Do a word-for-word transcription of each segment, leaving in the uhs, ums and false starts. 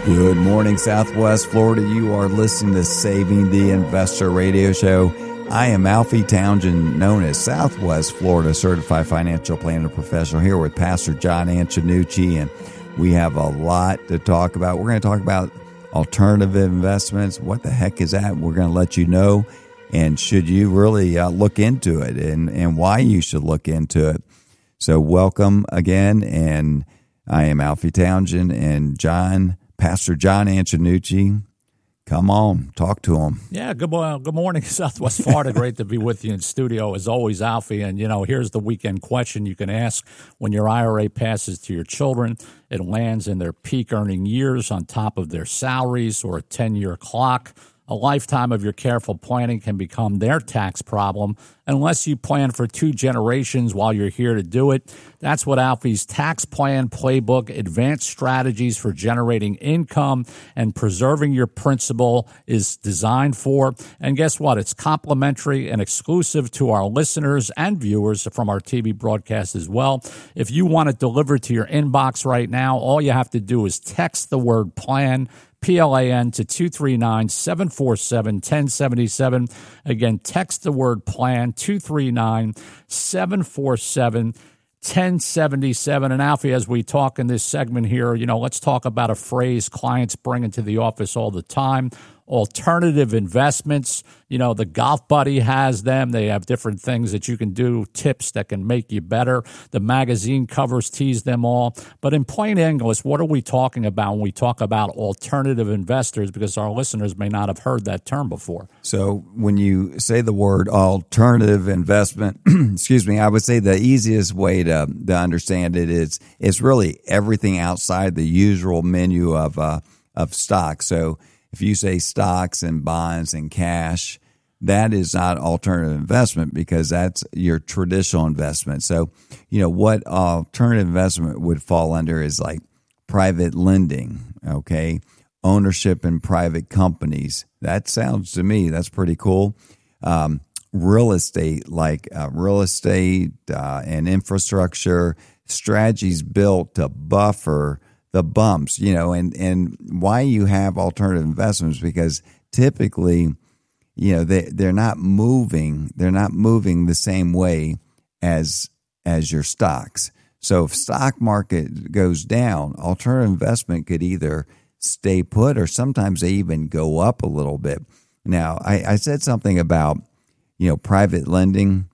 Good morning, Southwest Florida. You are listening to Saving the Investor Radio Show. I am Alfie Townsend, known as Southwest Florida Certified Financial Planner Professional, here with Pastor John Antonucci, and we have a lot to talk about. We're going to talk about alternative investments. What the heck is that? We're going to let you know, and should you really uh, look into it, and, and why you should look into it. So welcome again, and I am Alfie Townsend, and John Pastor John Antonucci, come on, talk to him. Yeah, good, uh, good morning, Southwest Florida. Great to be with you in studio, as always, Alfie. And, you know, here's the weekend question you can ask when your I R A passes to your children. It lands in their peak earning years on top of their salaries or a ten-year clock. A lifetime of your careful planning can become their tax problem unless you plan for two generations while you're here to do it. That's what Alfie's Tax Plan Playbook, Advanced Strategies for Generating Income and Preserving Your Principal, is designed for. And guess what? It's complimentary and exclusive to our listeners and viewers from our T V broadcast as well. If you want it delivered to your inbox right now, all you have to do is text the word PLAN, P L A N, to two three nine, seven four seven, one zero seven seven. Again, text the word PLAN, two three nine, seven four seven, one zero seven seven. And Alfie, as we talk in this segment here, you know, let's talk about a phrase clients bring into the office all the time: alternative investments. You know, the Golf Buddy has them. They have different things that you can do, tips that can make you better. The magazine covers tease them all. But in plain English, what are we talking about when we talk about alternative investors? Because our listeners may not have heard that term before. So when you say the word alternative investment, excuse me, I would say the easiest way to, to understand it is it's really everything outside the usual menu of uh, of stocks. So if you say stocks and bonds and cash, that is not alternative investment because that's your traditional investment. So, you know, what alternative investment would fall under is like private lending, okay, ownership in private companies. That sounds to me, that's pretty cool. Um, real estate, like uh, real estate uh, and infrastructure, strategies built to buffer the bumps, you know, and, and why you have alternative investments, because typically, you know, they, they're not moving, they're not moving the same way as, as your stocks. So if stock market goes down, alternative investment could either stay put or sometimes they even go up a little bit. Now, I, I said something about, you know, private lending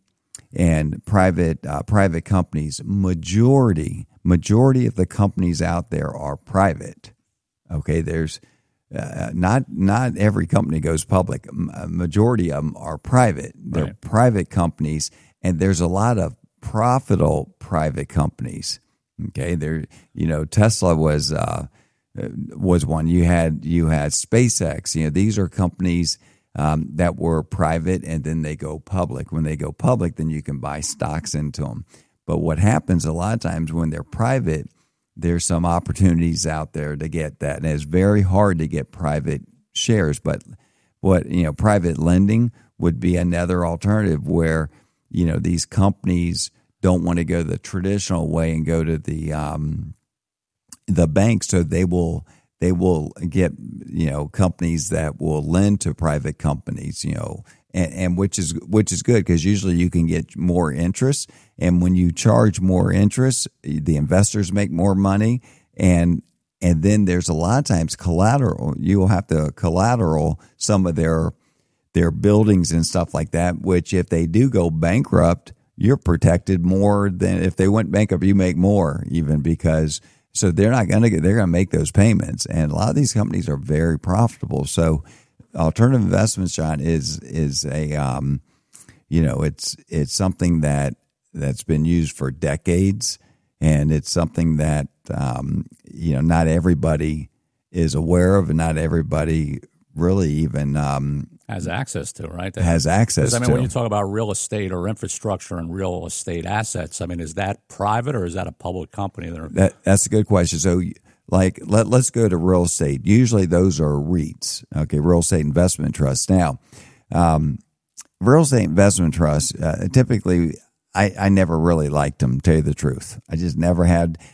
and private, uh, private companies. Majority Majority of the companies out there are private. Okay, there's uh, not not every company goes public. A majority of them are private. They're right. Private companies, and there's a lot of profitable private companies. Okay, there, you know, Tesla was uh, was one. You had you had SpaceX. You know, these are companies um, that were private, and then they go public. When they go public, then you can buy stocks into them. But what happens a lot of times when they're private, there's some opportunities out there to get that. And it's very hard to get private shares. But what, you know, private lending would be another alternative where, you know, these companies don't want to go the traditional way and go to the um, the bank. So they will they will get, you know, companies that will lend to private companies, you know, And, and which is which is good because usually you can get more interest, and when you charge more interest, the investors make more money, and and then there's a lot of times collateral. You will have to collateral some of their their buildings and stuff like that. Which if they do go bankrupt, you're protected more than if they went bankrupt. You make more even because so they're not going to get they're going to make those payments, and a lot of these companies are very profitable. So alternative investments, John, is is a um, you know it's it's something that that's been used for decades, and it's something that um, you know not everybody is aware of, and not everybody really even um, has access to, right? That, has access to. I mean, when you talk about real estate or infrastructure and real estate assets, I mean, is that private or is that a public company? That, are- that That's a good question. So, like, let, let's go to real estate. Usually those are REITs, okay, real estate investment trusts. Now, um, real estate investment trusts, uh, typically, I, I never really liked them, to tell you the truth. I just never had,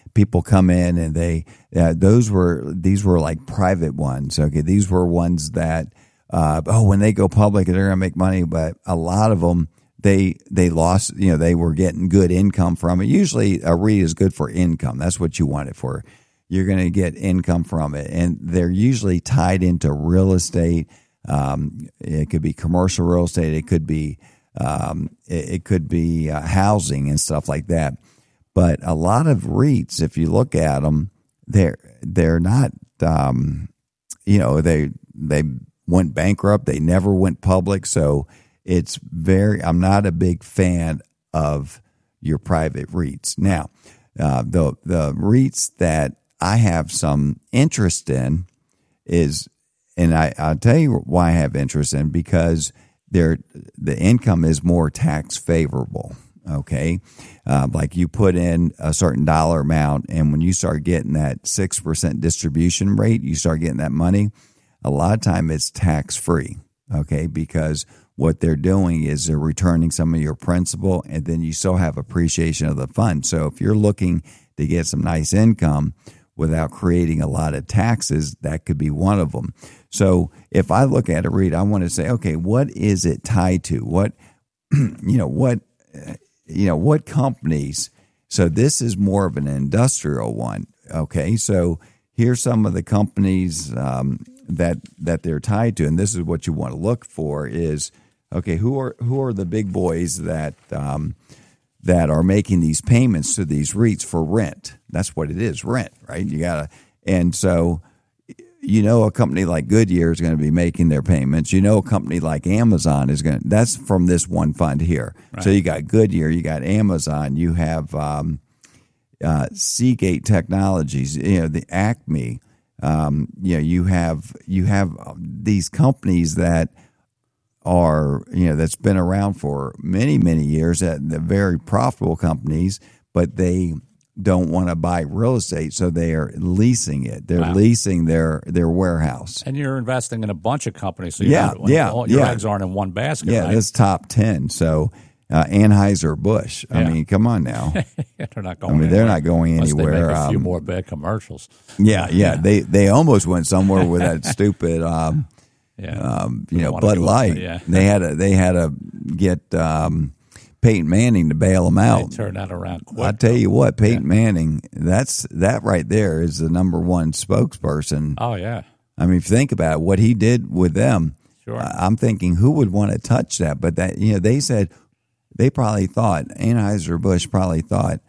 people come in and they uh, those were these were like private ones. Okay, these were ones that uh, oh, when they go public, they're going to make money. But a lot of them, they they lost. You know, they were getting good income from it. Usually, a REIT is good for income. That's what you want it for. You're going to get income from it, and they're usually tied into real estate. Um, it could be commercial real estate. It could be um, it, it could be uh, housing and stuff like that. But a lot of REITs, if you look at them, they're they're not. Um, you know, they they went bankrupt. They never went public. So it's very. I'm not a big fan of your private REITs. Now, uh, the the REITs that I have some interest in is. And I, I'll tell you why I have interest in, because they're, the income is more tax favorable, okay? Uh, like you put in a certain dollar amount, and when you start getting that six percent distribution rate, you start getting that money, a lot of time it's tax-free, okay? Because what they're doing is they're returning some of your principal, and then you still have appreciation of the fund. So if you're looking to get some nice income without creating a lot of taxes, that could be one of them. So if I look at a REIT, I want to say, okay, what is it tied to? What, you know, what, you know, what companies? So this is more of an industrial one. Okay, so here's some of the companies um, that that they're tied to, and this is what you want to look for: is okay, who are who are the big boys that um, that are making these payments to these REITs for rent? That's what it is, rent, right? You gotta, and so. You know, a company like Goodyear is going to be making their payments. You know, a company like Amazon is going to, that's from this one fund here. Right. So you got Goodyear, you got Amazon, you have um, uh, Seagate Technologies, you know, the Acme. Um, you know, you have, you have these companies that are, you know, that's been around for many, many years, that they're very profitable companies, but they don't want to buy real estate, so they are leasing it. They're wow. leasing their their warehouse. And you're investing in a bunch of companies, so you yeah, got, yeah, all your yeah. eggs aren't in one basket. Yeah, right? That's top ten. So uh, Anheuser-Busch. I yeah. mean, come on now. they're not going. I mean, anywhere. they're not going Unless anywhere. They make a few um, more bad commercials. Yeah, yeah, yeah. They they almost went somewhere with that stupid. Um, yeah. Um, you, you know, Bud Light. It, yeah. They had to they had to get. Um, Peyton Manning to bail them out. They turn that around quick. I tell you what, Peyton yeah. Manning, that's that right there is the number one spokesperson. Oh, yeah. I mean, if you think about it, what he did with them, sure. I'm thinking who would want to touch that? But that, you know, they said, they probably thought, Anheuser-Busch probably thought,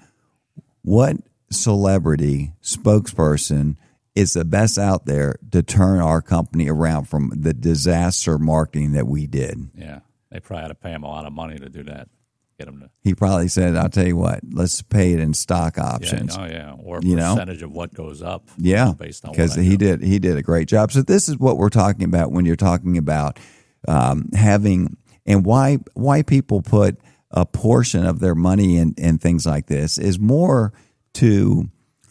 what celebrity spokesperson is the best out there to turn our company around from the disaster marketing that we did? Yeah. They probably had to pay him a lot of money to do that. Get him to. He probably said, "I'll tell you what, let's pay it in stock options." Yeah, oh yeah, or a you percentage know? of what goes up. Yeah, you know, based on because what I he do. did he did a great job. So this is what we're talking about when you're talking about um, having and why why people put a portion of their money in, in things like this is more to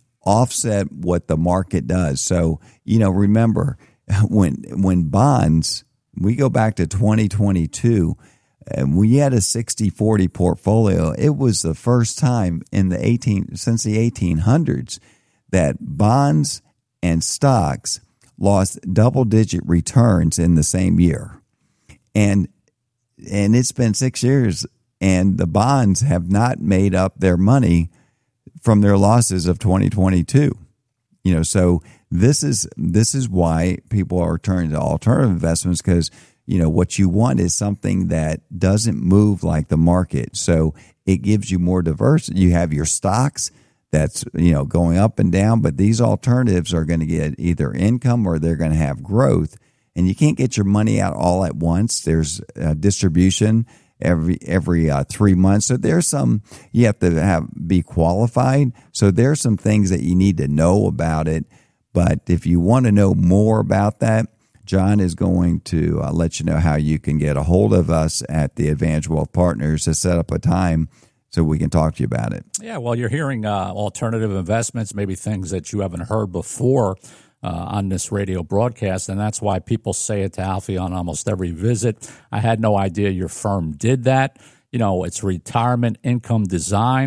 offset what the market does. So you know, remember when when bonds, we go back to twenty twenty-two. And we had a sixty forty portfolio. It was the first time in the eighteen since the eighteen hundreds that bonds and stocks lost double-digit returns in the same year. And and it's been six years, and the bonds have not made up their money from their losses of twenty twenty-two. You know, so this is this is why people are turning to alternative investments, because you know, what you want is something that doesn't move like the market. So it gives you more diversity. You have your stocks that's, you know, going up and down, but these alternatives are going to get either income or they're going to have growth. And you can't get your money out all at once. There's a distribution every every uh, three months. So there's some, you have to have be qualified. So there's some things that you need to know about it. But if you want to know more about that, John is going to uh, let you know how you can get a hold of us at the Advantage Wealth Partners to set up a time so we can talk to you about it. Yeah, well, you're hearing uh, alternative investments, maybe things that you haven't heard before uh, on this radio broadcast, and that's why people say it to Alfie on almost every visit. I had no idea your firm did that. You know, it's retirement income design.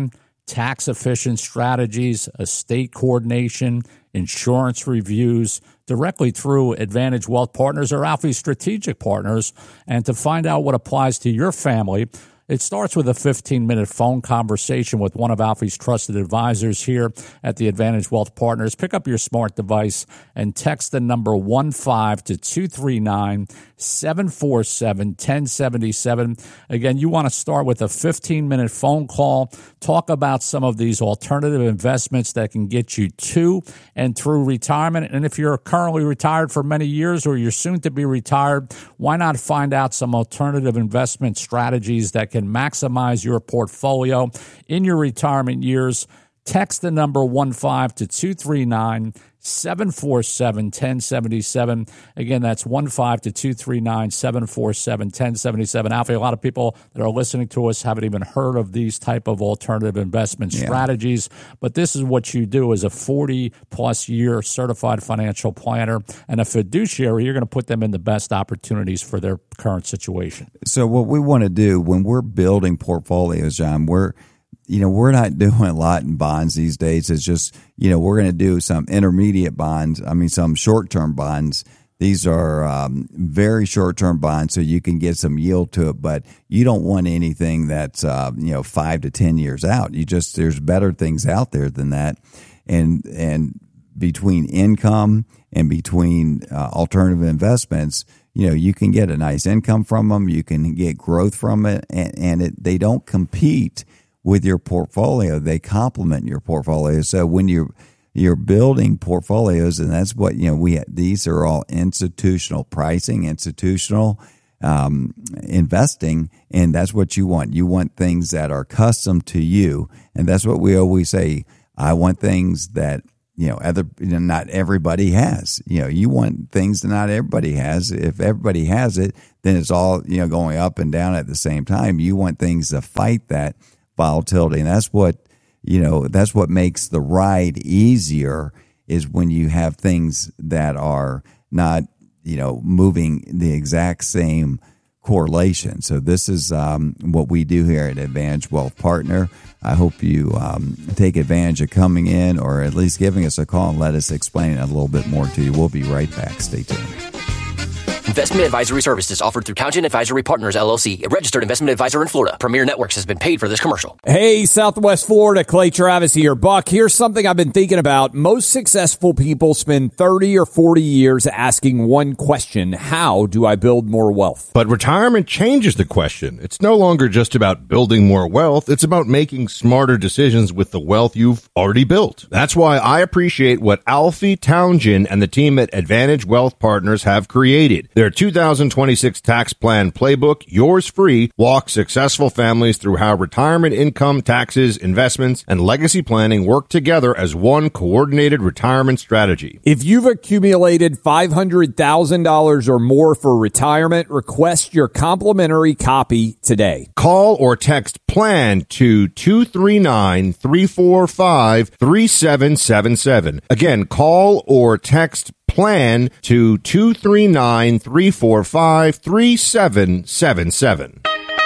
tax-efficient strategies, estate coordination, insurance reviews, directly through Advantage Wealth Partners or Alfie's strategic partners. And to find out what applies to your family, it starts with a fifteen-minute phone conversation with one of Alfie's trusted advisors here at the Advantage Wealth Partners. Pick up your smart device and text the number one five to two three nine, seven four seven, one oh seven seven. Again, you want to start with a fifteen-minute phone call, talk about some of these alternative investments that can get you to and through retirement. And if you're currently retired for many years or you're soon to be retired, why not find out some alternative investment strategies that can maximize your portfolio in your retirement years? Text the number one five to two three nine, seven four seven, one oh seven seven. Again, that's one five to two three nine, seven four seven, one oh seven seven. Alfie, a lot of people that are listening to us haven't even heard of these type of alternative investment yeah. strategies, but this is what you do as a forty-plus year certified financial planner and a fiduciary. You're going to put them in the best opportunities for their current situation. So what we want to do when we're building portfolios, John, we're You know, we're not doing a lot in bonds these days. It's just, you know, we're going to do some intermediate bonds. I mean, some short-term bonds. These are um, very short-term bonds, so you can get some yield to it, but you don't want anything that's, uh, you know, five to ten years out. You just, there's better things out there than that. And, and between income and between uh, alternative investments, you know, you can get a nice income from them. You can get growth from it, and, and it, they don't compete with your portfolio. They complement your portfolio. So when you're you're building portfolios, and that's what, you know, we these are all institutional pricing, institutional um, investing, and that's what you want. You want things that are custom to you, and that's what we always say. I want things that, you know, other you know, not everybody has. You know, you want things that not everybody has. If everybody has it, then it's all, you know, going up and down at the same time. You want things to fight that volatility, and that's what, you know, that's what makes the ride easier, is when you have things that are not, you know, moving the exact same correlation. So this is um, what we do here at Advantage Wealth Partner. I hope you um, take advantage of coming in, or at least giving us a call and let us explain it a little bit more to you. We'll be right back. Stay tuned. Investment advisory services offered through Townsend Advisory Partners, L L C, a registered investment advisor in Florida. Premier Networks has been paid for this commercial. Hey, Southwest Florida, Clay Travis here. Buck, here's something I've been thinking about. Most successful people spend thirty or forty years asking one question: how do I build more wealth? But retirement changes the question. It's no longer just about building more wealth. It's about making smarter decisions with the wealth you've already built. That's why I appreciate what Alfie Townsend and the team at Advantage Wealth Partners have created. Their two thousand twenty-six tax plan playbook, yours free, walks successful families through how retirement income, taxes, investments, and legacy planning work together as one coordinated retirement strategy. If you've accumulated five hundred thousand dollars or more for retirement, request your complimentary copy today. Call or text PLAN to two three nine, three four five, three seven seven seven. Again, call or text PLAN to two three nine, three four five, three seven seven seven.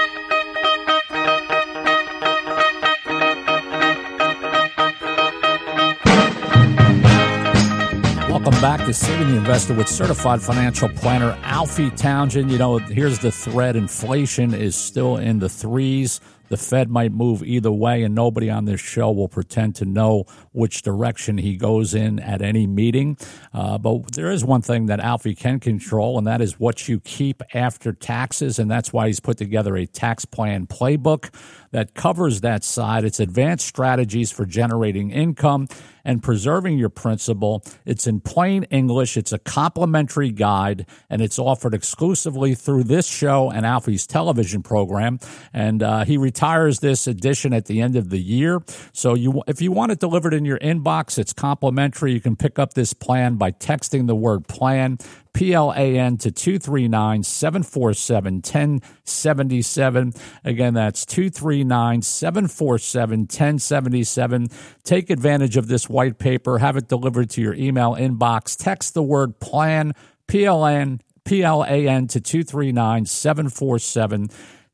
Welcome back to Saving the Investor with certified financial planner Alfie Townsend. You know, here's the thread. Inflation is still in the threes. The Fed might move either way, and nobody on this show will pretend to know which direction he goes in at any meeting. Uh, but there is one thing that Alfie can control, and that is what you keep after taxes, and that's why he's put together a tax plan playbook that covers that side. It's advanced strategies for generating income and preserving your principal. It's in plain English. It's a complimentary guide, and it's offered exclusively through this show and Alfie's television program. And uh, he retires this edition at the end of the year. So you, if you want it delivered in your inbox, it's complimentary. You can pick up this plan by texting the word PLAN, P L A N, to two three nine, seven four seven, one oh seven seven. Again, that's two three nine, seven four seven, one oh seven seven. Take advantage of this white paper. Have it delivered to your email inbox. Text the word PLAN, P L A N, P L A N, to two three nine, seven four seven,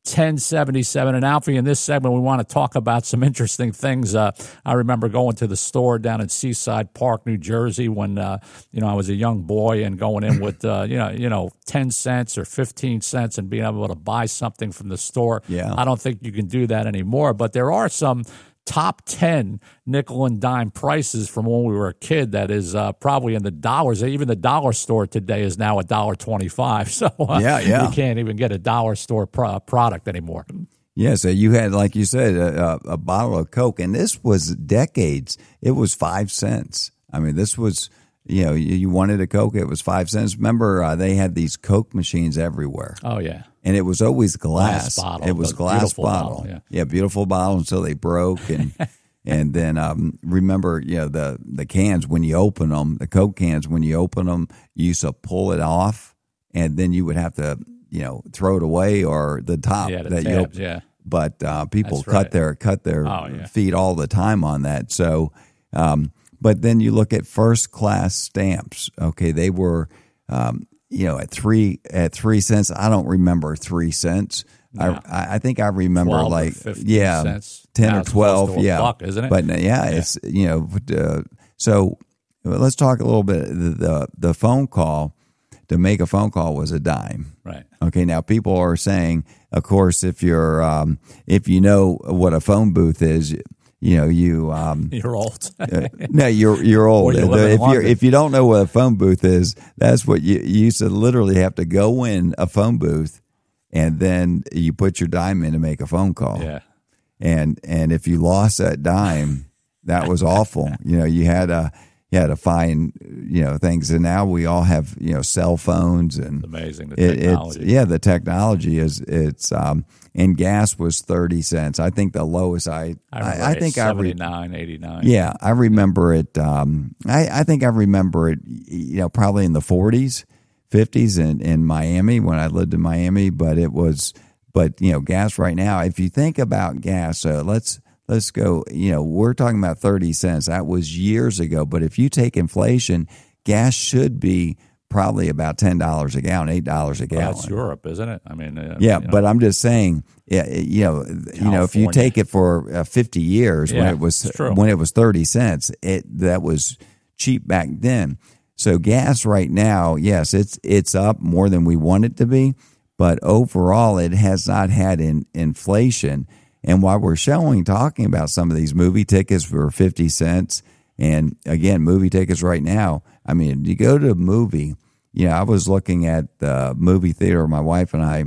ten seventy-seven. And Alfie, in this segment, we want to talk about some interesting things. Uh, I remember going to the store down in Seaside Park, New Jersey, when uh, you know I was a young boy, and going in with uh, you know you know ten cents or fifteen cents and being able to buy something from the store. Yeah. I don't think you can do that anymore. But there are some top ten nickel and dime prices from when we were a kid that is uh, probably in the dollars. Even the dollar store today is now a dollar twenty-five. So uh, yeah, yeah. you can't even get a dollar store pro- product anymore. Yeah, so you had, like you said, a, a, a bottle of Coke, and this was decades. It was five cents. I mean, this was, you know, you, you wanted a Coke, it was five cents. Remember, uh, they had these Coke machines everywhere. Oh, yeah. And it was always glass. Glass bottle. It was The glass beautiful bottle. bottle, yeah. yeah, beautiful bottle until they broke. And and then um, remember, you know, the, the cans, when you open them, the Coke cans, when you open them, you used to pull it off, and then you would have to, you know, throw it away, or the top Yeah, the that you tabs, open. yeah. But uh, people That's cut right. their cut their Oh, yeah. feet all the time on that. So, um, but then you look at first class stamps. Okay, they were, um, you know, at three at three cents. I don't remember three cents. No. I I think I remember twelve or like fifteen yeah, cents. ten Now or it's close twelve. to a Yeah, buck, isn't it? But yeah, Yeah. it's you know. Uh, so let's talk a little bit. The, the the phone call to make a phone call was a dime. Right. Okay, now people are saying, of course, if you're um, if you know what a phone booth is, you know you um, You're old. uh, no, you're you're old. Or you live in if you London. if you don't know what a phone booth is, that's what you, you used to literally have to go in a phone booth, and then you put your dime in to make a phone call. Yeah. And and if you lost that dime, that was awful. You know, you had a you had to find you know things, and now we all have you know cell phones and Amazing, the it, technology. It's, yeah, the technology is it's um and gas was thirty cents. I think the lowest I I, remember I, I think I re- seventy-nine, eighty-nine. yeah I remember it. Um, I I think I remember it. You know, probably in the forties, fifties, in in Miami when I lived in Miami. But it was, but you know, gas right now. If you think about gas, uh, let's. Let's go, you know, we're talking about thirty cents. That was years ago. But if you take inflation, gas should be probably about ten dollars a gallon, eight dollars a Well, gallon. that's Europe, isn't it? I mean, uh, yeah, you know, but I'm just saying, yeah, you know, you know, if you California. take it for uh, fifty years when Yeah, it was it's true. when it was thirty cents, it that was cheap back then. So gas right now, yes, it's it's up more than we want it to be, but overall it has not had in, inflation. And while we're showing, talking about some of these movie tickets for fifty cents, and again, movie tickets right now, I mean, you go to a movie, you know, I was looking at the movie theater, my wife and I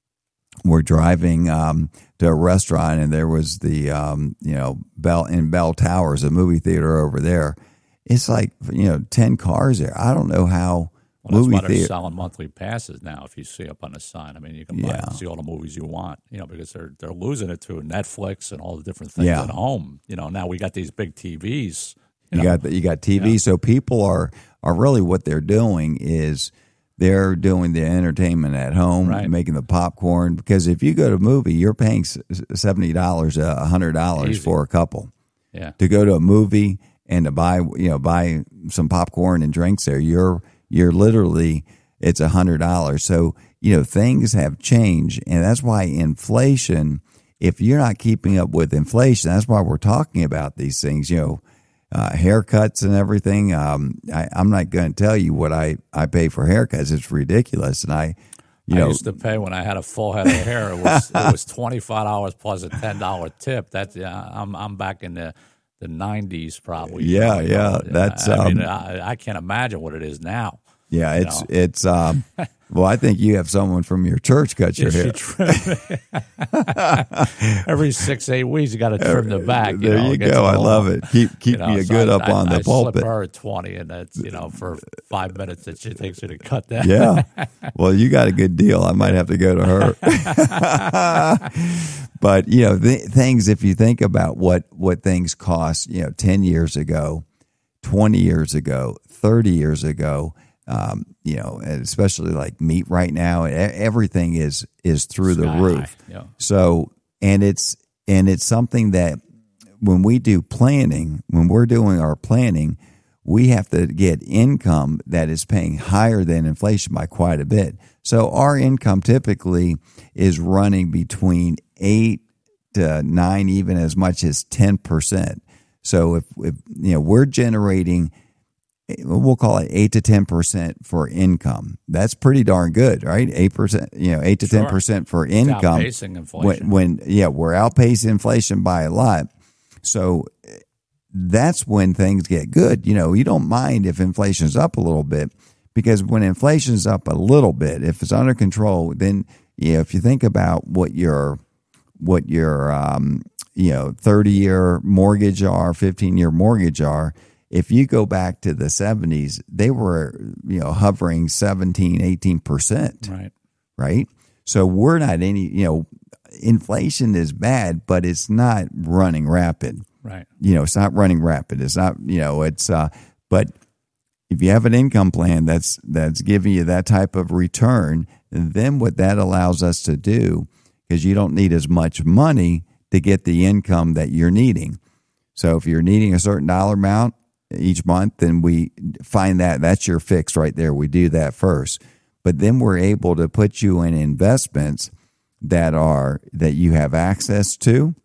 were driving um, to a restaurant, and there was the, um, you know, Bell in Bell Towers, a movie theater over there. It's like, you know, ten cars there. I don't know how. Well, that's movie why they're theater. selling monthly passes now. If you see up on the sign, I mean, you can buy Yeah. see all the movies you want. You know, because they're they're losing it to Netflix and all the different things Yeah. at home. You know, now we got these big T Vs. You know. got the, you got T V, Yeah. so people are are really what they're doing is they're doing the entertainment at home, Right. making the popcorn. Because if you go to a movie, you're paying seventy dollars, a hundred dollars Easy. for a couple Yeah. to go to a movie and to buy you know buy some popcorn and drinks there. You're you're literally it's a hundred dollars. So you know things have changed, and that's why inflation. If you're not keeping up with inflation, that's why we're talking about these things. You know. Uh, haircuts and everything. Um, I, I'm not going to tell you what I, I pay for haircuts. It's ridiculous. And I, you I know, used to pay when I had a full head of hair. It was it was twenty five dollars plus a ten dollar tip. That's yeah, I'm I'm back in the the nineties probably. Yeah, You yeah, know, that's, I, I mean um, I, I can't imagine what it is now. yeah, you it's, know. it's, um, well, I think you have someone from your church cut your Yes, hair. you trim- Every six eight weeks, you got to trim the back. You There know, you it gets go. I long. love it. Keep, keep You know, me a so good I, up I, on the I pulpit. slip her at twenty, and that's you know for five minutes that she takes you to cut that. Yeah. Well, you got a good deal. I might have to go to her. But, you know, th- things, if you think about what, what things cost, you know, ten years ago, twenty years ago, thirty years ago, um, you know, and especially like meat right now, e- everything is, is through the Sky roof. high, yeah. So, and it's, and it's something that when we do planning, when we're doing our planning, we have to get income that is paying higher than inflation by quite a bit. So our income typically is running between eight to nine, even as much as ten percent. So if, if you know we're generating, we'll call it eight to ten percent for income. That's pretty darn good, right? Eight percent, you know, eight to ten percent for income. It's outpacing inflation. When, when yeah, we're outpacing inflation by a lot. So that's when things get good. You know, you don't mind if inflation's up a little bit, because when inflation's up a little bit, if it's under control, then you know, if you think about what your what your um, you know thirty year mortgage are, fifteen year mortgage are. If you go back to the seventies, they were, you know, hovering seventeen, eighteen percent. Right. Right. So we're not any, you know, inflation is bad, but it's not running rapid. Right. You know, it's not running rapid. It's not, you know, it's, uh, but if you have an income plan that's, that's giving you that type of return, then what that allows us to do, because you don't need as much money to get the income that you're needing. So if you're needing a certain dollar amount each month, then we find that that's your fix right there. We do that first, but then we're able to put you in investments that are that you have access to.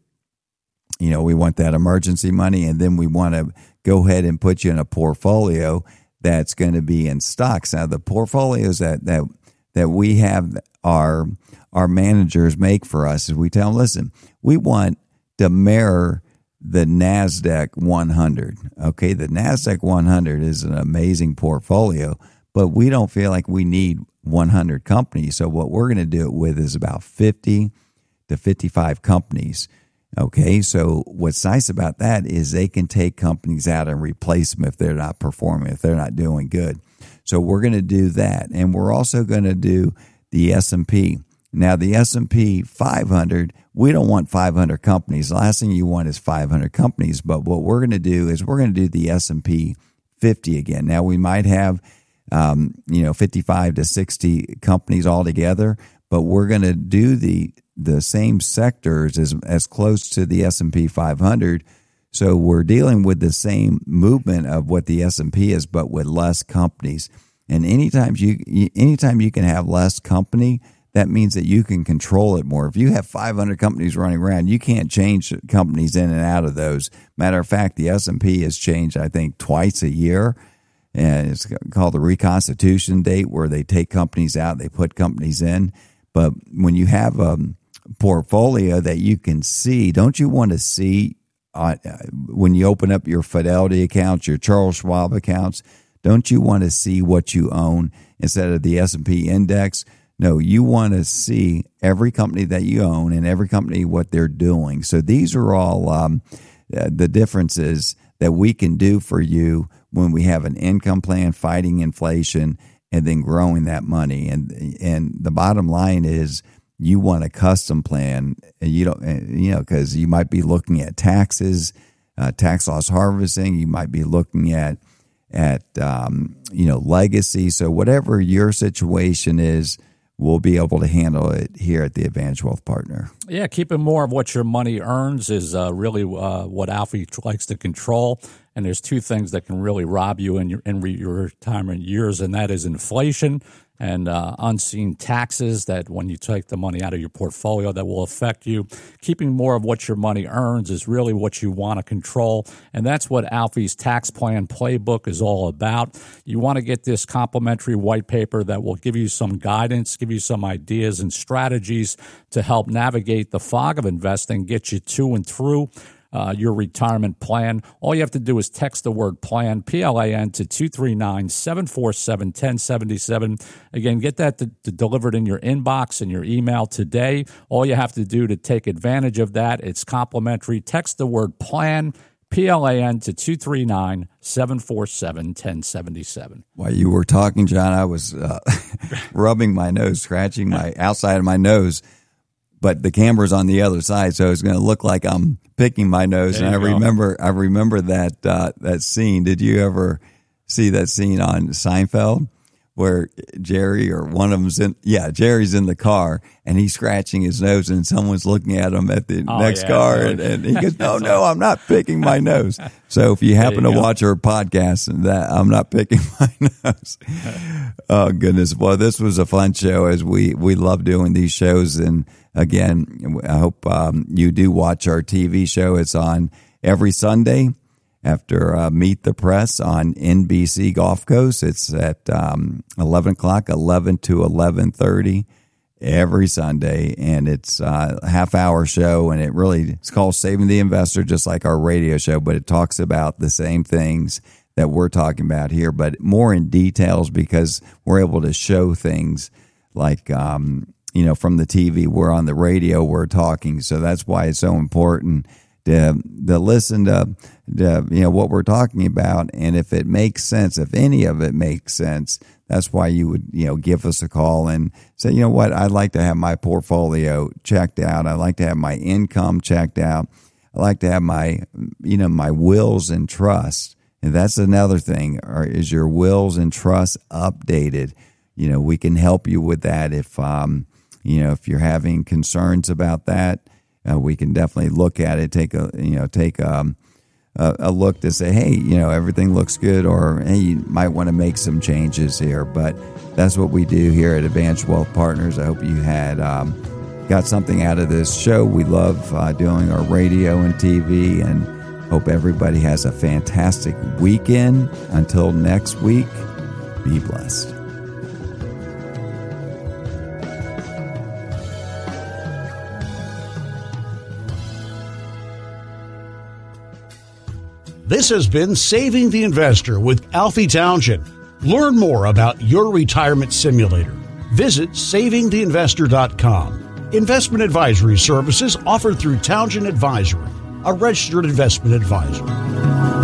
You know, we want that emergency money, and then we want to go ahead and put you in a portfolio that's going to be in stocks. Now, the portfolios that that that we have our our managers make for us is we tell them, listen, we want to mirror the NASDAQ one hundred. Okay, the NASDAQ one hundred is an amazing portfolio, but we don't feel like we need one hundred companies. So what we're going to do it with is about fifty to fifty-five companies. Okay, so what's nice about that is they can take companies out and replace them if they're not performing, if they're not doing good. So we're going to do that, and we're also going to do the S and P. Now, the S and P five hundred, we don't want five hundred companies. The last thing you want is five hundred companies, but what we're going to do is we're going to do the S and P fifty again. Now, we might have, um, you know, fifty-five to sixty companies altogether, but we're going to do the the same sectors as as close to the S and P five hundred. So we're dealing with the same movement of what the S and P is, but with less companies. And anytime you anytime you can have less company, that means that you can control it more. If you have five hundred companies running around, you can't change companies in and out of those. Matter of fact, the S and P has changed, I think, twice a year. And it's called the reconstitution date, where they take companies out, they put companies in. But when you have a portfolio that you can see, don't you want to see uh, when you open up your Fidelity accounts, your Charles Schwab accounts, don't you want to see what you own instead of the S and P index? No, you want to see every company that you own and every company what they're doing. So these are all um, the differences that we can do for you when we have an income plan fighting inflation and then growing that money. And and the bottom line is you want a custom plan, and you don't, you know, because you might be looking at taxes, uh, tax loss harvesting. You might be looking at at um, you know legacy. So whatever your situation is, we'll be able to handle it here at the Advantage Wealth Partner. Yeah, keeping more of what your money earns is uh, really uh, what Alfie likes to control. And there's two things that can really rob you in your in re- your retirement years, and that is inflation and uh, unseen taxes that when you take the money out of your portfolio that will affect you. Keeping more of what your money earns is really what you want to control, and that's what Alfie's Tax Plan Playbook is all about. You want to get this complimentary white paper that will give you some guidance, give you some ideas and strategies to help navigate the fog of investing, get you to and through Uh, your retirement plan. All you have to do is text the word plan, P L A N, to two three nine, seven four seven, one oh seven seven. Again, get that to, to delivered in your inbox and your email today. All you have to do to take advantage of that, it's complimentary. Text the word plan, P L A N, to two three nine, seven four seven, one oh seven seven. While you were talking, John, I was uh, rubbing my nose, scratching my outside of my nose, but the camera's on the other side, so it's going to look like I'm picking my nose. There and I you go. remember, I remember that uh, that scene. Did you ever see that scene on Seinfeld where Jerry or one of them's in, yeah, Jerry's in the car and he's scratching his nose and someone's looking at him at the oh, next yeah, car. right. And, and he goes, no, no, I'm not picking my nose. So if you happen you to go. watch our podcast, that I'm not picking my nose. Oh, goodness. Well, this was a fun show as we, we love doing these shows. And again, I hope um, you do watch our T V show. It's on every Sunday after uh, Meet the Press on N B C Gulf Coast. It's at um, eleven o'clock, eleven to eleven thirty every Sunday, and it's uh, a half-hour show, and it really it's called Saving the Investor, just like our radio show, but it talks about the same things that we're talking about here, but more in details because we're able to show things like, um, you know, from the T V. We're on the radio, we're talking, so that's why it's so important to, to listen to, to, you know, what we're talking about. And if it makes sense, if any of it makes sense, that's why you would, you know, give us a call and say, you know what, I'd like to have my portfolio checked out. I'd like to have my income checked out. I'd like to have my, you know, my wills and trusts. And that's another thing. Or is your wills and trusts updated? You know, we can help you with that if, um, you know, if you're having concerns about that. Uh, we can definitely look at it, take a, you know, take um, a, a look to say, hey, you know, everything looks good, or hey, you might want to make some changes here. But that's what we do here at Advanced Wealth Partners. I hope you had um, got something out of this show. We love uh, doing our radio and T V, and hope everybody has a fantastic weekend. Until next week, be blessed. This has been Saving the Investor with Alfie Townsend. Learn more about your retirement simulator. Visit saving the investor dot com. Investment advisory services offered through Townsend Advisory, a registered investment advisor.